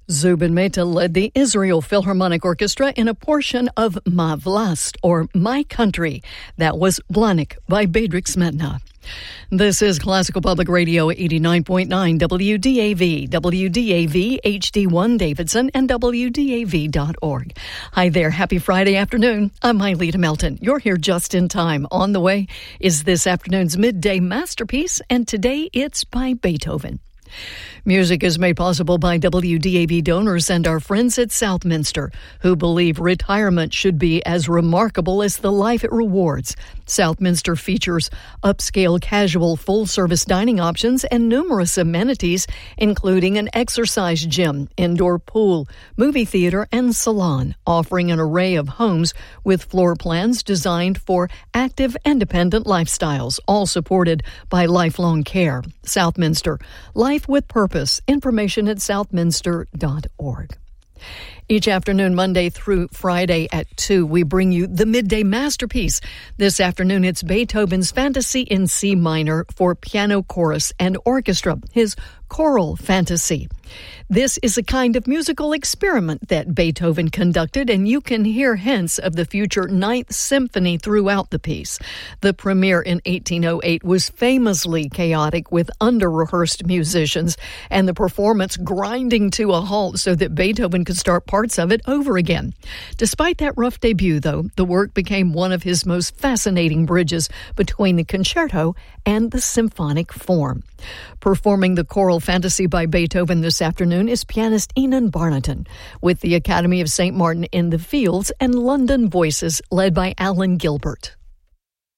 Zubin Mehta led the Israel Philharmonic Orchestra in a portion of Ma Vlast, or My Country. That was Blanik by Bedřich Smetana. This is Classical Public Radio 89.9 WDAV, WDAV HD1 Davidson, and WDAV.org. Hi there. Happy Friday afternoon. I'm Myleta Melton. You're here just in time. On the way is this afternoon's midday masterpiece, and today it's by Beethoven. Music is made possible by WDAV donors and our friends at Southminster, who believe retirement should be as remarkable as the life it rewards. Southminster features upscale, casual, full-service dining options and numerous amenities, including an exercise gym, indoor pool, movie theater, and salon, offering an array of homes with floor plans designed for active, independent lifestyles, all supported by lifelong care. Southminster, life with purpose. Information at southminster.org. Each afternoon, Monday through Friday at 2, we bring you the Midday Masterpiece. This afternoon, it's Beethoven's Fantasy in C minor for piano, chorus, and orchestra, his choral fantasy. This is a kind of musical experiment that Beethoven conducted, and you can hear hints of the future Ninth Symphony throughout the piece. The premiere in 1808 was famously chaotic with under-rehearsed musicians, and the performance grinding to a halt so that Beethoven could start parts of it over again. Despite that rough debut, though, the work became one of his most fascinating bridges between the concerto and the symphonic form. Performing the choral fantasy by Beethoven this afternoon is pianist Enon Barnaton, with the Academy of St. Martin in the Fields and London Voices led by Alan Gilbert.